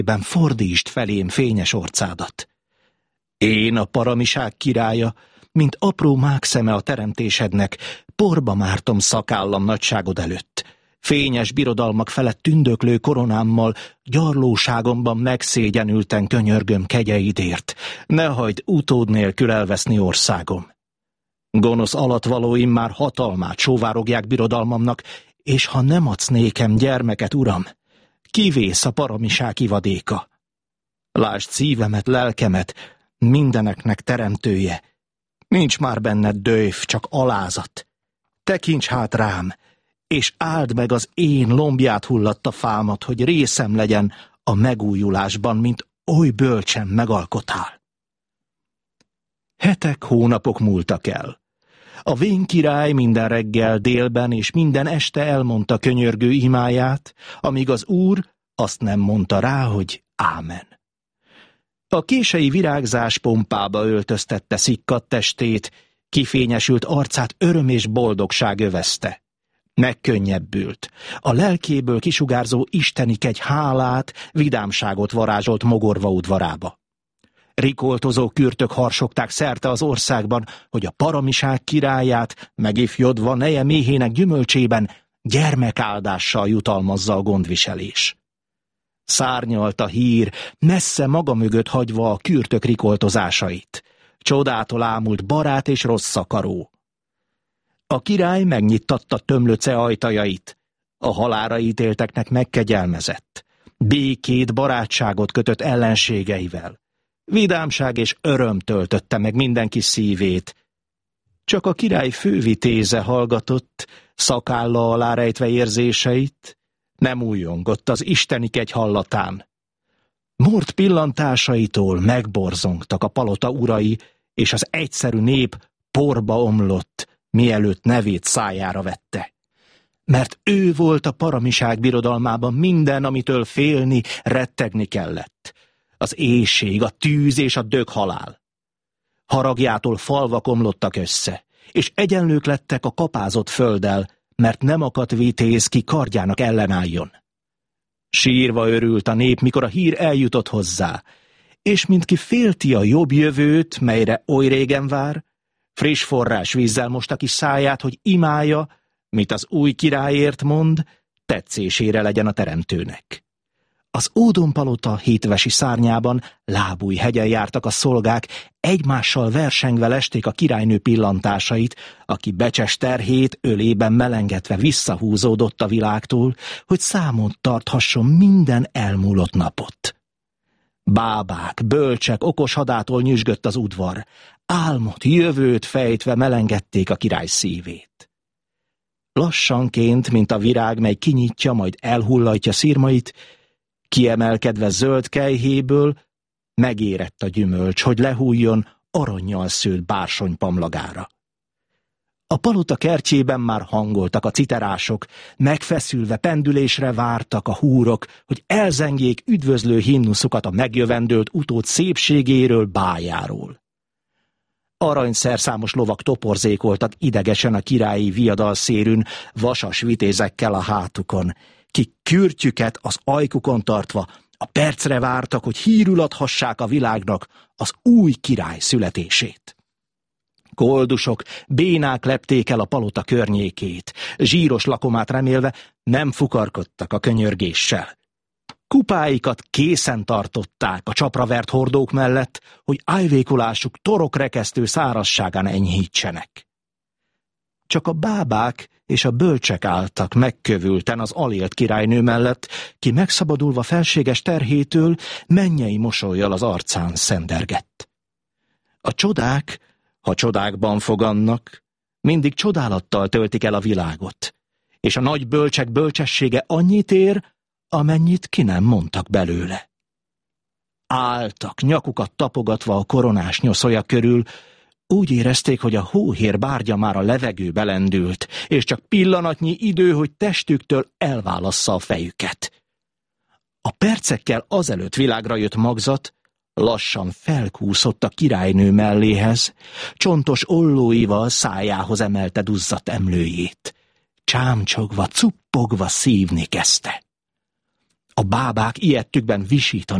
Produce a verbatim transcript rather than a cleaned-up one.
ben fordítsd felém fényes orcádat. Én, a paramiság királya, mint apró mákszeme a teremtésednek, porba mártom szakállam nagyságod előtt. Fényes birodalmak felett tündöklő koronámmal, gyarlóságomban megszégyenülten könyörgöm kegyeidért. Ne hagyd utód nélkül elveszni országom. Gonosz alattvalóim már hatalmát sóvárogják birodalmamnak, és ha nem adsz nékem gyermeket, uram, kivész a paramiság ivadéka. Lásd szívemet, lelkemet, mindeneknek teremtője. Nincs már benned dőf, csak alázat. Tekints hát rám, és áld meg az én lombját hullatta fámat, hogy részem legyen a megújulásban, mint oly bölcsen megalkotál. Hetek, hónapok múltak el. A vén király minden reggel, délben és minden este elmondta könyörgő imáját, amíg az úr azt nem mondta rá, hogy ámen. A kései virágzás pompába öltöztette szikkadt testét, kifényesült arcát öröm és boldogság övezte. Megkönnyebbült. A lelkéből kisugárzó isteni kegy hálát, vidámságot varázsolt mogorva udvarába. Rikoltozó kürtök harsogták szerte az országban, hogy a paramiság királyát, megifjodva neje méhének gyümölcsében, gyermekáldással jutalmazza a gondviselés. Szárnyalt a hír, messze maga mögött hagyva a kürtök rikoltozásait. Csodától ámult barát és rossz akaró. A király megnyittatta tömlöce ajtajait. A halálra ítélteknek megkegyelmezett. Békét, barátságot kötött ellenségeivel. Vidámság és öröm töltötte meg mindenki szívét. Csak a király fővitéze hallgatott, szakálla alá rejtve érzéseit, nem újjongott az isteni kegy hallatán. Mort pillantásaitól megborzongtak a palota urai, és az egyszerű nép porba omlott, mielőtt nevét szájára vette. Mert ő volt a paramiság birodalmában minden, amitől félni, rettegni kellett. Az éhség, a tűz és a döghalál. Haragjától falvak omlottak össze, és egyenlők lettek a kapázott földdel, mert nem akadt vitéz, ki kardjának ellenálljon. Sírva örült a nép, mikor a hír eljutott hozzá, és mintki félti a jobb jövőt, melyre oly régen vár, friss forrás vízzel mosta ki száját, hogy imálja, mit az új királyért mond, tetszésére legyen a teremtőnek. Az ódonpalota hétvesi szárnyában lábúj hegyen jártak a szolgák, egymással versengve lesték a királynő pillantásait, aki becses terhét ölében melengetve visszahúzódott a világtól, hogy számon tarthasson minden elmúlott napot. Bábák, bölcsek, okos hadától nyüzsgött az udvar, álmot, jövőt fejtve melengették a király szívét. Lassanként, mint a virág, mely kinyitja, majd elhullatja szirmait, kiemelkedve zöld kelyhéből, megérett a gyümölcs, hogy lehújjon arannyal szőtt bársony pamlagára. A palota kertjében már hangoltak a citerások, megfeszülve pendülésre vártak a húrok, hogy elzengjék üdvözlő himnuszokat a megjövendőlt utód szépségéről, bájáról. Aranyszerszámos lovak toporzékoltak idegesen a királyi viadalszérűn, vasas vitézekkel a hátukon, kik kürtjüket az ajkukon tartva a percre vártak, hogy hírül adhassák a világnak az új király születését. Koldusok, bénák lepték el a palota környékét, zsíros lakomát remélve nem fukarkodtak a könyörgéssel. Kupáikat készen tartották a csapravert hordók mellett, hogy ájvékulásuk torokrekesztő szárazságán enyhítsenek. Csak a bábák és a bölcsek álltak megkövülten az alélt királynő mellett, ki megszabadulva felséges terhétől mennyei mosollyal az arcán szendergett. A csodák, ha csodákban fogannak, mindig csodálattal töltik el a világot, és a nagy bölcsek bölcsessége annyit ér, amennyit ki nem mondtak belőle. Álltak, nyakukat tapogatva a koronás nyoszolya körül, úgy érezték, hogy a hóhér bárgya már a levegőbe lendült, és csak pillanatnyi idő, hogy testüktől elválassza a fejüket. A percekkel azelőtt világra jött magzat lassan felkúszott a királynő melléhez, csontos ollóival szájához emelte duzzadt emlőjét. Csámcsogva, cuppogva szívni kezdte. A bábák ijedtükben visítani